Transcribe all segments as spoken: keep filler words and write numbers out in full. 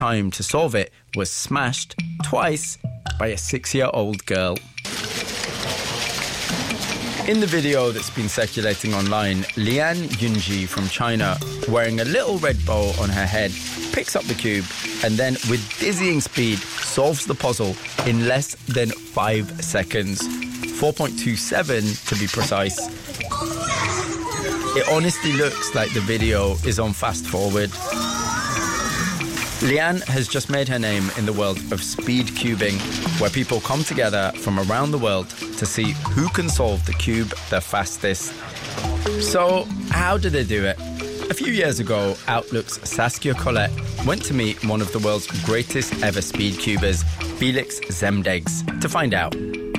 time to solve it was smashed twice by a six-year-old girl. In the video that's been circulating online, Lian Yunji from China, wearing a little red bow on her head, picks up the cube and then, with dizzying speed, solves the puzzle in less than five seconds. four point two seven to be precise. It honestly looks like the video is on fast forward. Lian has just made her name in the world of speed cubing, where people come together from around the world to see who can solve the cube the fastest. So, how did they do it? A few years ago, Outlook's Saskia Collette went to meet one of the world's greatest ever speed cubers, Felix Zemdegs, to find out.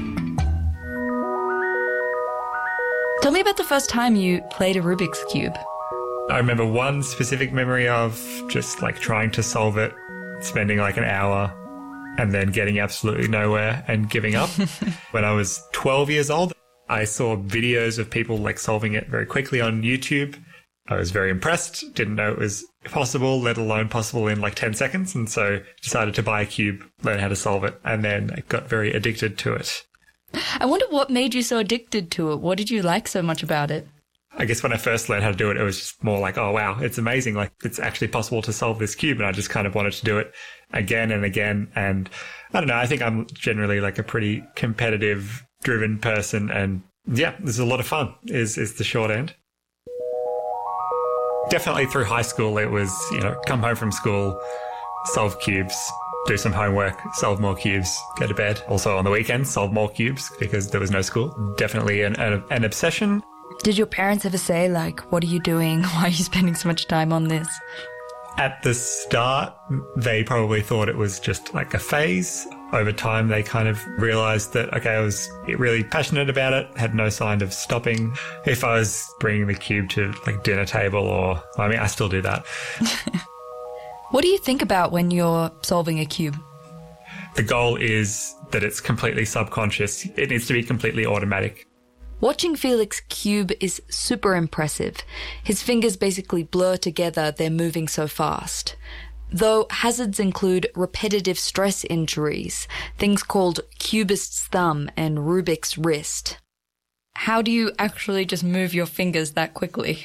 Tell me about the first time you played a Rubik's Cube. I remember one specific memory of just like trying to solve it, spending like an hour and then getting absolutely nowhere and giving up. When I was twelve years old, I saw videos of people like solving it very quickly on YouTube. I was very impressed, didn't know it was possible, let alone possible in like ten seconds. And so decided to buy a cube, learn how to solve it, and then I got very addicted to it. I wonder what made you so addicted to it. What did you like so much about it? I guess when I first learned how to do it, it was just more like, oh, wow, it's amazing. Like, it's actually possible to solve this cube. And I just kind of wanted to do it again and again. And I don't know, I think I'm generally like a pretty competitive, driven person. And yeah, this is a lot of fun is, is the short end. Definitely through high school, it was, you know, come home from school, solve cubes, do some homework, solve more cubes, go to bed. Also on the weekends, solve more cubes because there was no school. Definitely an, an, an obsession. Did your parents ever say, like, what are you doing? Why are you spending so much time on this? At the start, they probably thought it was just like a phase. Over time, they kind of realized that, okay, I was really passionate about it, had no sign of stopping. If I was bringing the cube to like dinner table or, I mean, I still do that. What do you think about when you're solving a cube? The goal is that it's completely subconscious. It needs to be completely automatic. Watching Felix cube is super impressive. His fingers basically blur together, they're moving so fast. Though hazards include repetitive stress injuries, things called cubist's thumb and Rubik's wrist. How do you actually just move your fingers that quickly?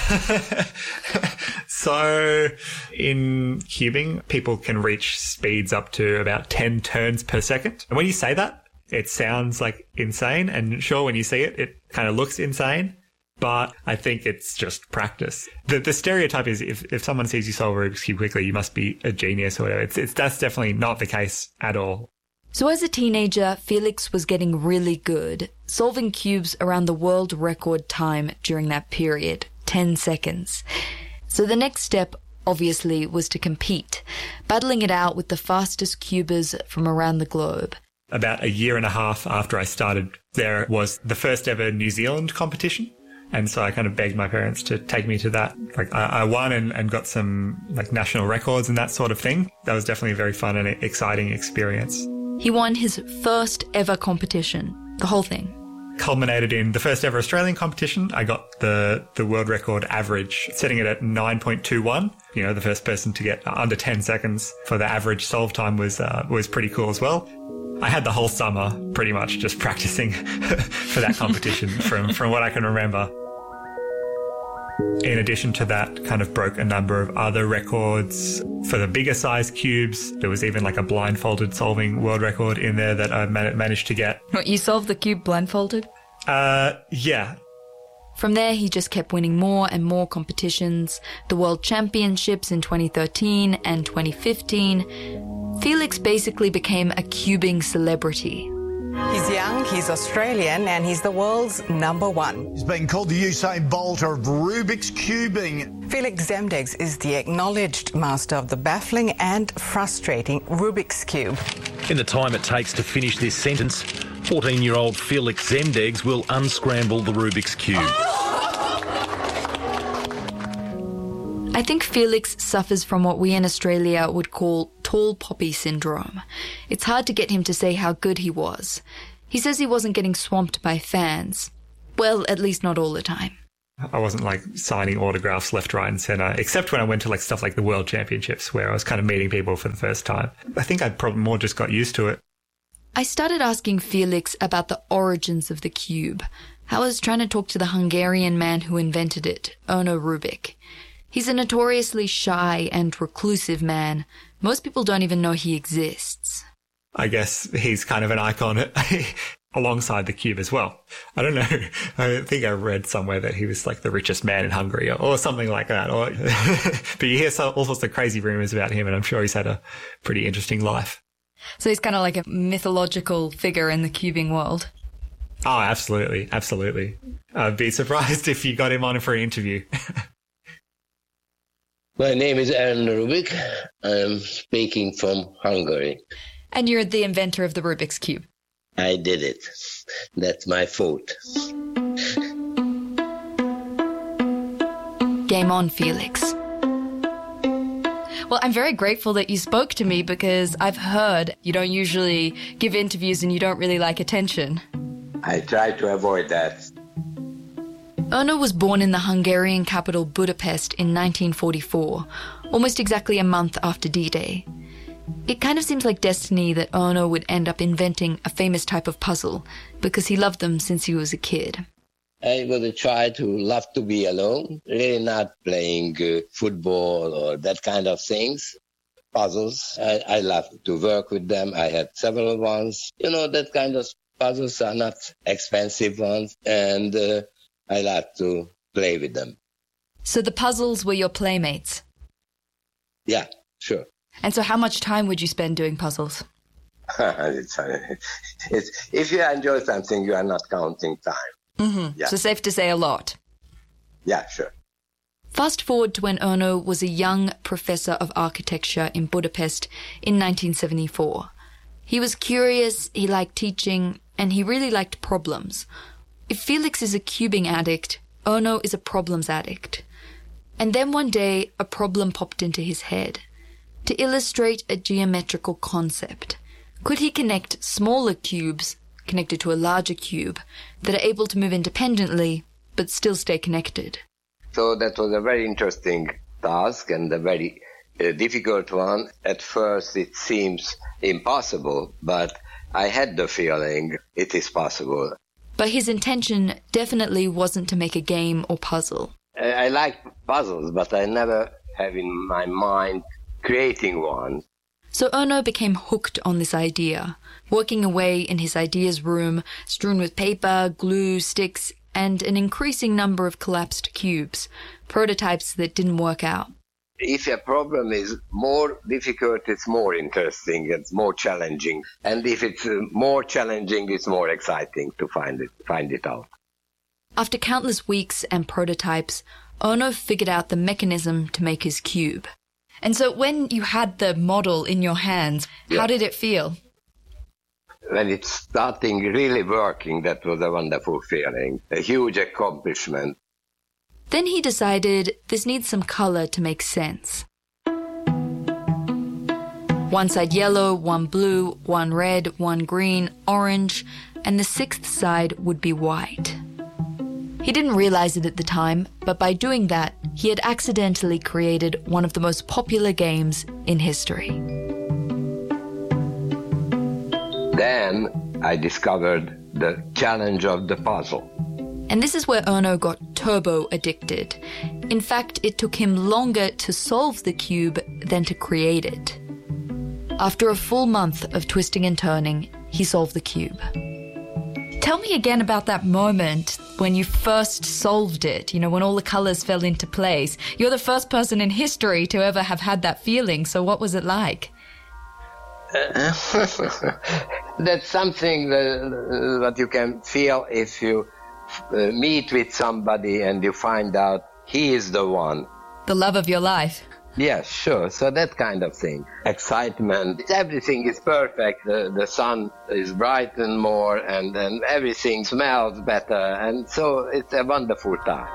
So in cubing, people can reach speeds up to about ten turns per second. And when you say that, it sounds like insane, and sure, when you see it, it kind of looks insane, but I think it's just practice. The the stereotype is if, if someone sees you solve a Rubik's Cube quickly, you must be a genius or whatever. It's, it's, that's definitely not the case at all. So as a teenager, Felix was getting really good, solving cubes around the world record time during that period, ten seconds. So the next step, obviously, was to compete, battling it out with the fastest cubers from around the globe. About a year and a half after I started, there was the first ever New Zealand competition. And so I kind of begged my parents to take me to that. Like I, I won and, and got some like national records and that sort of thing. That was definitely a very fun and exciting experience. He won his first ever competition, the whole thing. Culminated in the first ever Australian competition. I got the, the world record average, setting it at nine point two one. You know, the first person to get under ten seconds for the average solve time was, uh, was pretty cool as well. I had the whole summer pretty much just practicing for that competition from, from what I can remember. In addition to that, kind of broke a number of other records for the bigger size cubes. There was even like a blindfolded solving world record in there that I man- managed to get. What, you solved the cube blindfolded? Uh, yeah. From there, he just kept winning more and more competitions, the World Championships in twenty thirteen and twenty fifteen. Felix basically became a cubing celebrity. He's young, he's Australian, and he's the world's number one. He's been called the Usain Bolt of Rubik's cubing. Felix Zemdegs is the acknowledged master of the baffling and frustrating Rubik's Cube. In the time it takes to finish this sentence, fourteen-year-old Felix Zemdegs will unscramble the Rubik's Cube. I think Felix suffers from what we in Australia would call tall poppy syndrome. It's hard to get him to say how good he was. He says he wasn't getting swamped by fans. Well, at least not all the time. I wasn't like signing autographs left, right and center, except when I went to like stuff like the World Championships where I was kind of meeting people for the first time. I think I probably more just got used to it. I started asking Felix about the origins of the cube. I was trying to talk to the Hungarian man who invented it, Onno Rubik. He's a notoriously shy and reclusive man. Most people don't even know he exists. I guess he's kind of an icon alongside the cube as well. I don't know. I think I read somewhere that he was like the richest man in Hungary or, or something like that. Or but you hear so, all sorts of crazy rumors about him, and I'm sure he's had a pretty interesting life. So he's kind of like a mythological figure in the cubing world. Oh, absolutely. Absolutely. I'd be surprised if you got him on for an interview. My name is Aaron Rubik. I'm speaking from Hungary. And you're the inventor of the Rubik's Cube. I did it. That's my fault. Game on, Felix. Well, I'm very grateful that you spoke to me because I've heard you don't usually give interviews and you don't really like attention. I try to avoid that. Onno was born in the Hungarian capital Budapest in nineteen forty-four, almost exactly a month after D-Day. It kind of seems like destiny that Onno would end up inventing a famous type of puzzle because he loved them since he was a kid. I would try to love to be alone, really not playing uh, football or that kind of things. Puzzles, I, I love to work with them. I had several ones. You know, that kind of puzzles are not expensive ones, and uh, I like to play with them. So the puzzles were your playmates? Yeah, sure. And so how much time would you spend doing puzzles? it's, it's, if you enjoy something, you are not counting time. Mm-hmm. Yeah. So safe to say a lot. Yeah, sure. Fast forward to when Onno was a young professor of architecture in Budapest in nineteen seventy-four. He was curious, he liked teaching, and he really liked problems. If Felix is a cubing addict, Onno is a problems addict. And then one day, a problem popped into his head. To illustrate a geometrical concept, could he connect smaller cubes connected to a larger cube that are able to move independently but still stay connected? So that was a very interesting task and a very uh, difficult one. At first it seems impossible, but I had the feeling it is possible. But his intention definitely wasn't to make a game or puzzle. I, I like puzzles, but I never have in my mind creating one. So Onno became hooked on this idea, working away in his ideas room, strewn with paper, glue, sticks, and an increasing number of collapsed cubes, prototypes that didn't work out. If a problem is more difficult, it's more interesting, it's more challenging. And if it's more challenging, it's more exciting to find it, find it out. After countless weeks and prototypes, Onno figured out the mechanism to make his cube. And so when you had the model in your hands, yeah. How did it feel? When it's starting really working, that was a wonderful feeling, a huge accomplishment. Then he decided this needs some color to make sense. One side yellow, one blue, one red, one green, orange, and the sixth side would be white. He didn't realize it at the time, but by doing that, he had accidentally created one of the most popular games in history. Then I discovered the challenge of the puzzle. And this is where Onno got turbo addicted. In fact, it took him longer to solve the cube than to create it. After a full month of twisting and turning, he solved the cube. Tell me again about that moment when you first solved it, you know, when all the colors fell into place. You're the first person in history to ever have had that feeling, so what was it like? Uh, that's something that, that you can feel if you uh, meet with somebody and you find out he is the one. The love of your life. Yes, sure. So that kind of thing. Excitement. Everything is perfect. The, the sun is brightened more and, and everything smells better. And so it's a wonderful time.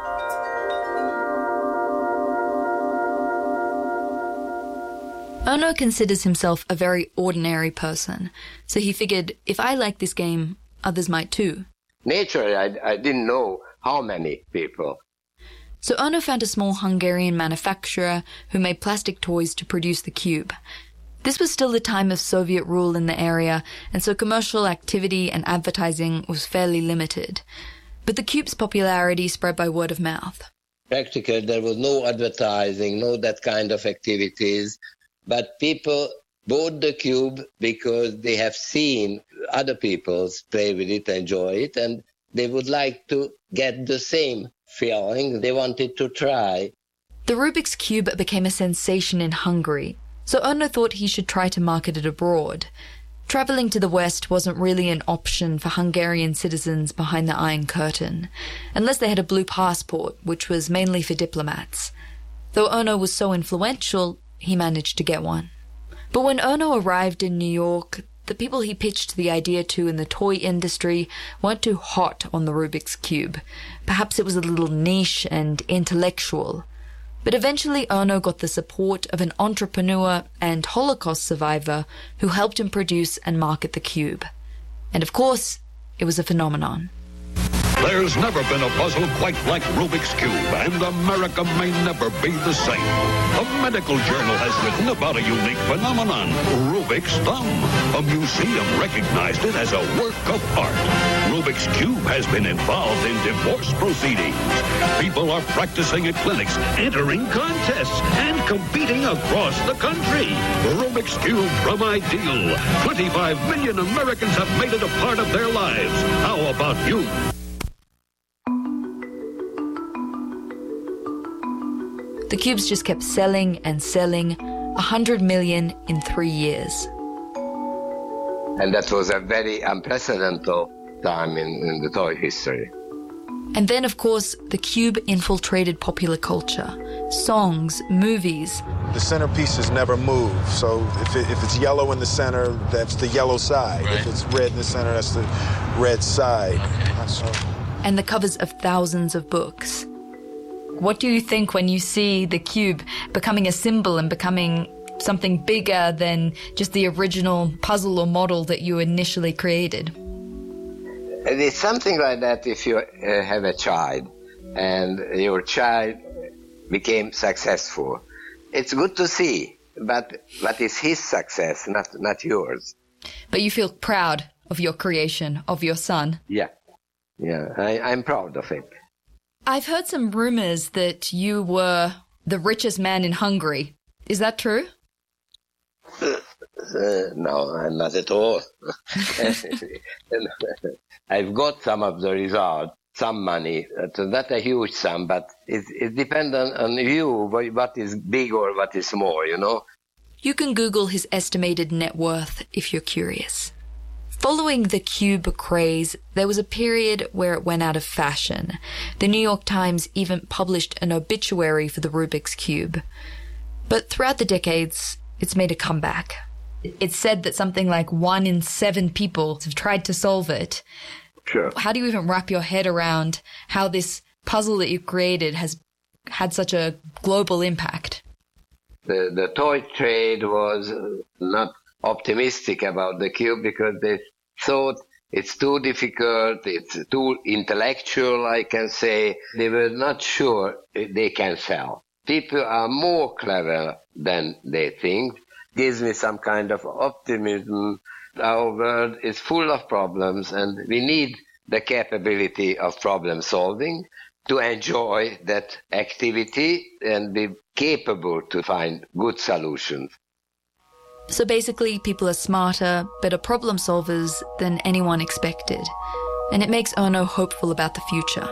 Onno considers himself a very ordinary person. So he figured, if I like this game, others might too. Naturally, I, I didn't know how many people. So Ono found a small Hungarian manufacturer who made plastic toys to produce the cube. This was still the time of Soviet rule in the area, and so commercial activity and advertising was fairly limited. But the cube's popularity spread by word of mouth. Practically, there was no advertising, no that kind of activities, but people bought the cube because they have seen other people play with it, enjoy it, and they would like to get the same feeling. They wanted to try. The Rubik's Cube became a sensation in Hungary, so Ono thought he should try to market it abroad. Travelling to the West wasn't really an option for Hungarian citizens behind the Iron Curtain, unless they had a blue passport, which was mainly for diplomats. Though Ono was so influential, he managed to get one. But when Ono arrived in New York, the people he pitched the idea to in the toy industry weren't too hot on the Rubik's Cube. Perhaps it was a little niche and intellectual. But eventually Ono got the support of an entrepreneur and Holocaust survivor who helped him produce and market the cube. And of course, it was a phenomenon. There's never been a puzzle quite like Rubik's Cube, and America may never be the same. A medical journal has written about a unique phenomenon, Rubik's Thumb. A museum recognized it as a work of art. Rubik's Cube has been involved in divorce proceedings. People are practicing at clinics, entering contests, and competing across the country. Rubik's Cube from Ideal. twenty-five million Americans have made it a part of their lives. How about you? The cubes just kept selling and selling, a hundred million in three years. And that was a very unprecedented time in, in the toy history. And then, of course, the cube infiltrated popular culture. Songs, movies. The centerpieces never move, so if, it, if it's yellow in the center, that's the yellow side. Right. If it's red in the center, that's the red side. So. And the covers of thousands of books. What do you think when you see the cube becoming a symbol and becoming something bigger than just the original puzzle or model that you initially created? It's something like that if you uh, have a child and your child became successful. It's good to see, but but it's his success, not not yours. But you feel proud of your creation, of your son? Yeah, yeah, I, I'm proud of it. I've heard some rumors that you were the richest man in Hungary. Is that true? Uh, uh, no, not at all. I've got some of the result, some money. It's not a huge sum, but it, it depends on, on you, what is big or what is small, you know? You can Google his estimated net worth if you're curious. Following the cube craze, there was a period where it went out of fashion. The New York Times even published an obituary for the Rubik's Cube. But throughout the decades, it's made a comeback. It's said that something like one in seven people have tried to solve it. Sure. How do you even wrap your head around how this puzzle that you created has had such a global impact? The, the toy trade was not optimistic about the cube because they thought it's too difficult, it's too intellectual, I can say. They were not sure they can sell. People are more clever than they think. Gives me some kind of optimism. Our world is full of problems and we need the capability of problem solving to enjoy that activity and be capable to find good solutions. So basically, people are smarter, better problem solvers than anyone expected. And it makes Ono hopeful about the future.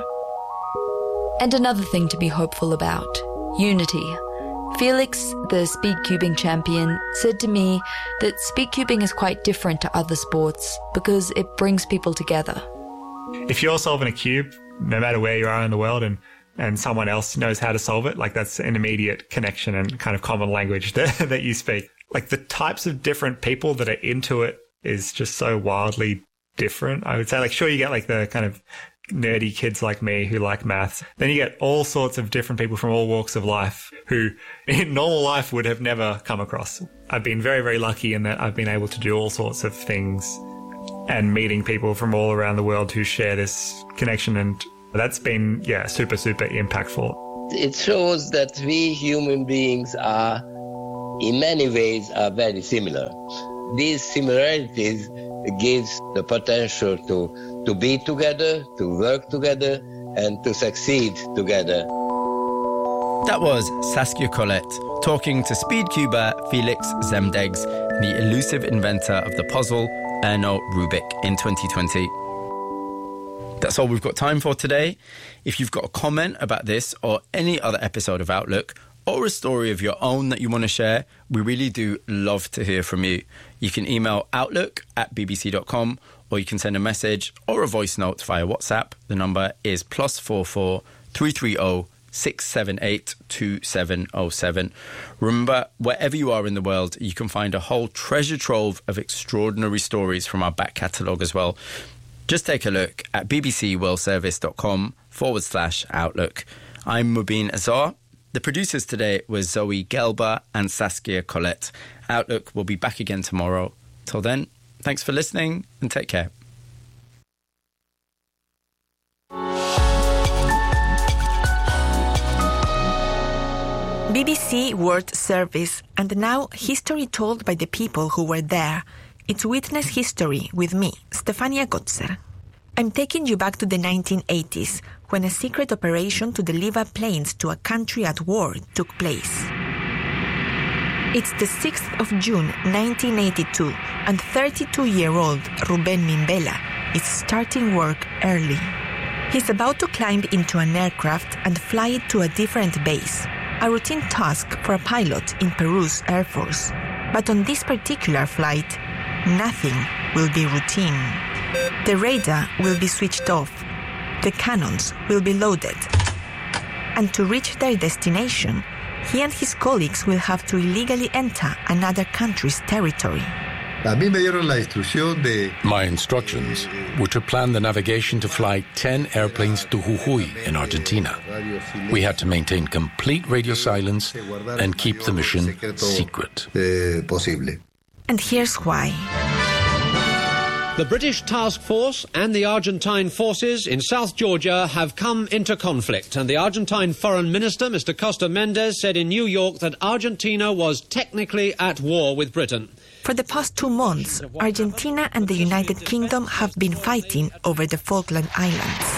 And another thing to be hopeful about, unity. Felix, the speedcubing champion, said to me that speedcubing is quite different to other sports because it brings people together. If you're solving a cube, no matter where you are in the world, and, and someone else knows how to solve it, like that's an immediate connection and kind of common language that, that you speak. Like the types of different people that are into it is just so wildly different. I would say, like, sure, you get like the kind of nerdy kids like me who like maths. Then you get all sorts of different people from all walks of life who in normal life would have never come across. I've been very, very lucky in that I've been able to do all sorts of things and meeting people from all around the world who share this connection. And that's been, yeah, super, super impactful. it shows that we human beings are, in many ways, are very similar. These similarities gives the potential to, to be together, to work together, and to succeed together. That was Saskia Collet talking to Speedcuber Felix Zemdegs, the elusive inventor of the puzzle Erno Rubik in twenty twenty. That's all we've got time for today. If you've got a comment about this or any other episode of Outlook, or a story of your own that you want to share, we really do love to hear from you. You can email outlook at b b c dot com, or you can send a message or a voice note via WhatsApp. The number is plus four four three three zero six seven eight two seven zero seven. Remember, wherever you are in the world, you can find a whole treasure trove of extraordinary stories from our back catalogue as well. Just take a look at bbcworldservice.com forward slash Outlook. I'm Mubin Azar. The producers today were Zoe Gelber and Saskia Collet. Outlook will be back again tomorrow. Till then, thanks for listening and take care. B B C World Service, and now history told by the people who were there. It's Witness History with me, Stefania Gotzer. I'm taking you back to the nineteen eighties, when a secret operation to deliver planes to a country at war took place. It's the sixth of June, nineteen eighty-two, and thirty-two-year-old Ruben Mimbela is starting work early. He's about to climb into an aircraft and fly it to a different base, a routine task for a pilot in Peru's Air Force. But on this particular flight, nothing will be routine. The radar will be switched off. The cannons will be loaded. And to reach their destination, he and his colleagues will have to illegally enter another country's territory. My instructions were to plan the navigation to fly ten airplanes to Jujuy in Argentina. We had to maintain complete radio silence and keep the mission secret. And here's why. The British task force and the Argentine forces in South Georgia have come into conflict, and the Argentine foreign minister, Mister Costa Mendez, said in New York that Argentina was technically at war with Britain. For the past two months, Argentina and the United Kingdom have been fighting over the Falkland Islands.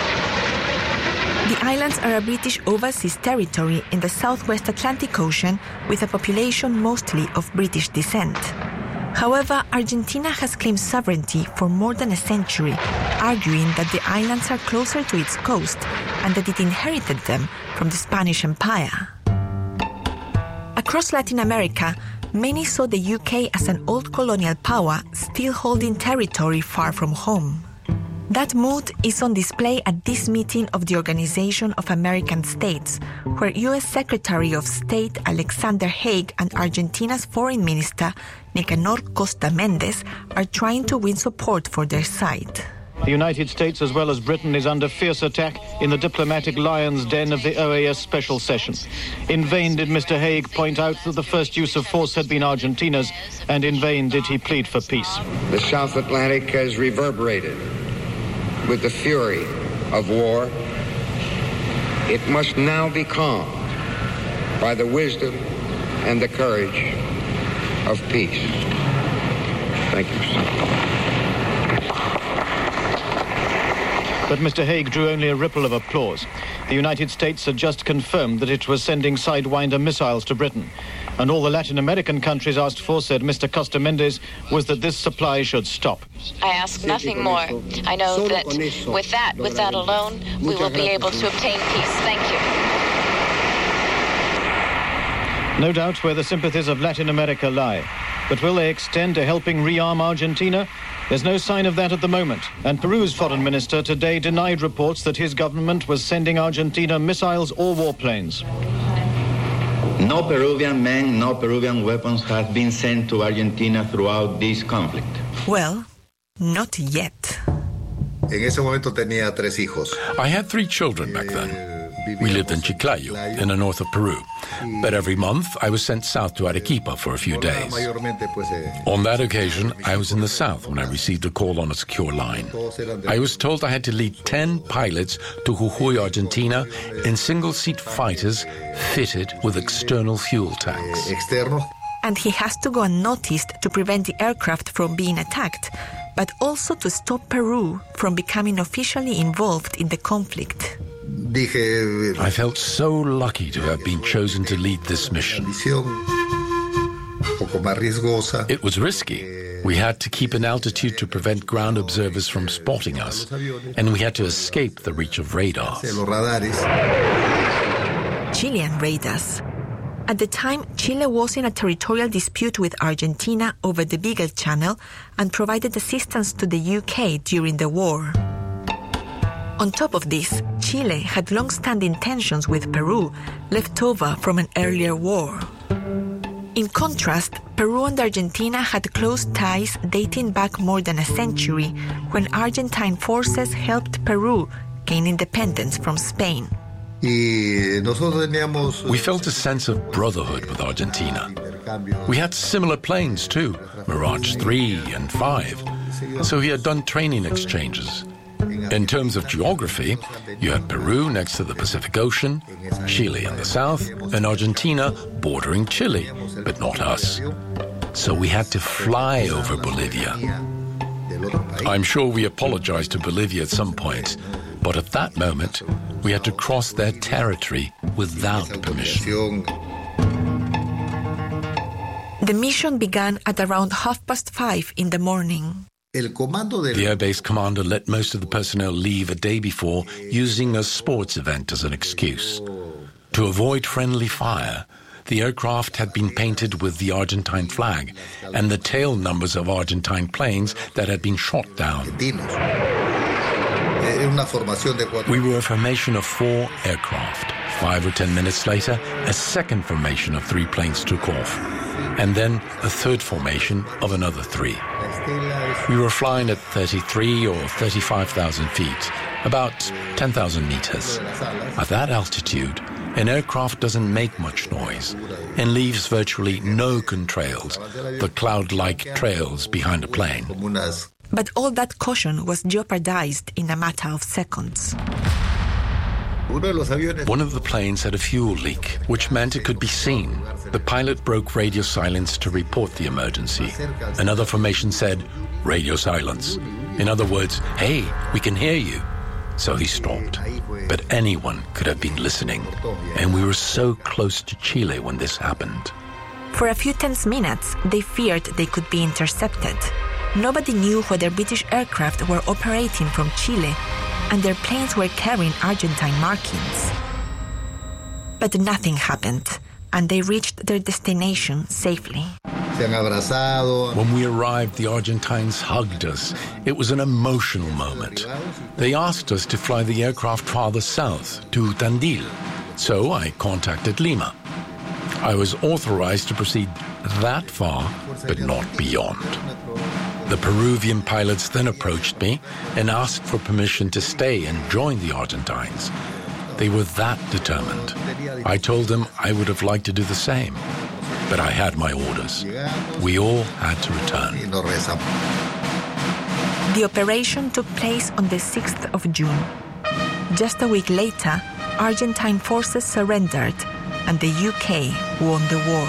The islands are a British overseas territory in the southwest Atlantic Ocean with a population mostly of British descent. However, Argentina has claimed sovereignty for more than a century, arguing that the islands are closer to its coast and that it inherited them from the Spanish Empire. Across Latin America, many saw the U K as an old colonial power still holding territory far from home. That mood is on display at this meeting of the Organization of American States, where U S Secretary of State Alexander Haig and Argentina's Foreign Minister Nicanor Costa Mendez are trying to win support for their side. The United States, as well as Britain, is under fierce attack in the diplomatic lion's den of the O A S Special Session. In vain did Mister Haig point out that the first use of force had been Argentina's, and in vain did he plead for peace. The South Atlantic has reverberated with the fury of war. It must now be calmed by the wisdom and the courage of peace. Thank you, sir. But Mister Haig drew only a ripple of applause. The United States had just confirmed that it was sending Sidewinder missiles to Britain. And all the Latin American countries asked for, said Mister Costa Mendez, was that this supply should stop. I ask nothing more. I know that with that, with that alone, we will be able to obtain peace. Thank you. No doubt where the sympathies of Latin America lie. But will they extend to helping rearm Argentina? There's no sign of that at the moment, and Peru's foreign minister today denied reports that his government was sending Argentina missiles or warplanes. No Peruvian men, no Peruvian weapons have been sent to Argentina throughout this conflict. Well, not yet. I had three children back then. We lived in Chiclayo, in the north of Peru. But every month, I was sent south to Arequipa for a few days. On that occasion, I was in the south when I received a call on a secure line. I was told I had to lead ten pilots to Jujuy, Argentina, in single-seat fighters fitted with external fuel tanks. And he has to go unnoticed to prevent the aircraft from being attacked, but also to stop Peru from becoming officially involved in the conflict. I felt so lucky to have been chosen to lead this mission. It was risky. We had to keep an altitude to prevent ground observers from spotting us, and we had to escape the reach of radars. Chilean radars. At the time, Chile was in a territorial dispute with Argentina over the Beagle Channel and provided assistance to the U K during the war. On top of this, Chile had long-standing tensions with Peru, left over from an earlier war. In contrast, Peru and Argentina had close ties dating back more than a century, when Argentine forces helped Peru gain independence from Spain. We felt a sense of brotherhood with Argentina. We had similar planes too, Mirage three and five, so we had done training exchanges. In terms of geography, you had Peru next to the Pacific Ocean, Chile in the south, and Argentina bordering Chile, but not us. So we had to fly over Bolivia. I'm sure we apologized to Bolivia at some point, but at that moment, we had to cross their territory without permission. The mission began at around half past five in the morning. The airbase commander let most of the personnel leave a day before, using a sports event as an excuse. To avoid friendly fire, the aircraft had been painted with the Argentine flag and the tail numbers of Argentine planes that had been shot down. We were a formation of four aircraft. Five or ten minutes later, a second formation of three planes took off, and then a third formation of another three. We were flying at thirty-three or thirty-five thousand feet, about ten thousand meters. At that altitude, an aircraft doesn't make much noise and leaves virtually no contrails, the cloud-like trails behind a plane. But all that caution was jeopardized in a matter of seconds. One of the planes had a fuel leak, which meant it could be seen. The pilot broke radio silence to report the emergency. Another formation said, radio silence. In other words, hey, we can hear you. So he stopped. But anyone could have been listening. And we were so close to Chile when this happened. For a few tense minutes, they feared they could be intercepted. Nobody knew whether British aircraft were operating from Chile, and their planes were carrying Argentine markings. But nothing happened, and they reached their destination safely. When we arrived, the Argentines hugged us. It was an emotional moment. They asked us to fly the aircraft farther south, to Tandil. So I contacted Lima. I was authorized to proceed that far, but not beyond. The Peruvian pilots then approached me and asked for permission to stay and join the Argentines. They were that determined. I told them I would have liked to do the same, but I had my orders. We all had to return. The operation took place on the sixth of June. Just a week later, Argentine forces surrendered and the U K won the war.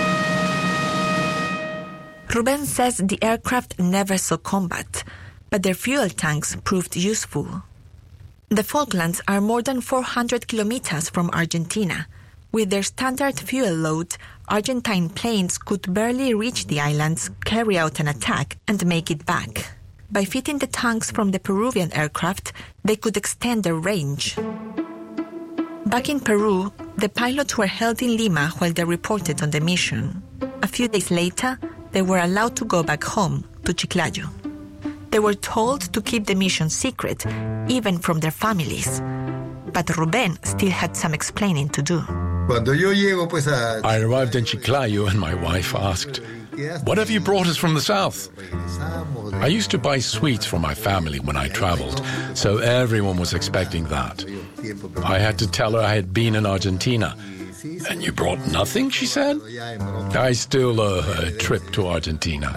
Ruben says the aircraft never saw combat, but their fuel tanks proved useful. The Falklands are more than four hundred kilometers from Argentina. With their standard fuel load, Argentine planes could barely reach the islands, carry out an attack, and make it back. By fitting the tanks from the Peruvian aircraft, they could extend their range. Back in Peru, the pilots were held in Lima while they reported on the mission. A few days later, they were allowed to go back home, to Chiclayo. They were told to keep the mission secret, even from their families. But Ruben still had some explaining to do. I arrived in Chiclayo and my wife asked, What have you brought us from the south? I used to buy sweets for my family when I traveled, so everyone was expecting that. I had to tell her I had been in Argentina. And you brought nothing, she said? I still owe her a trip to Argentina.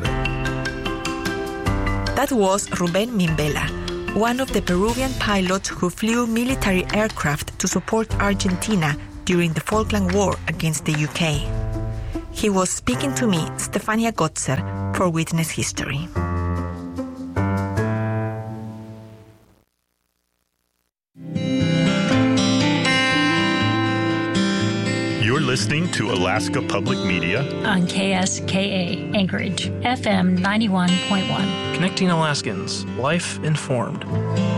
That was Rubén Mimbela, one of the Peruvian pilots who flew military aircraft to support Argentina during the Falkland War against the U K. He was speaking to me, Stefania Gotzer, for Witness History. You're listening to Alaska Public Media on K S K A Anchorage, F M ninety-one point one. Connecting Alaskans, life informed.